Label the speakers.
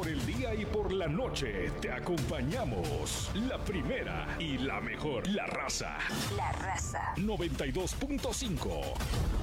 Speaker 1: el día y por la noche te acompañamos. La primera y la mejor, La Raza.
Speaker 2: La Raza.
Speaker 1: 92.5.